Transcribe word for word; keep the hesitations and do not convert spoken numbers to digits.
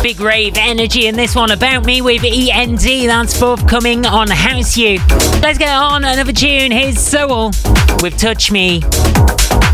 big rave energy in this one. About Me with E N D. That's forthcoming on House You. Let's get on another tune. Here's Soul with Touch Me.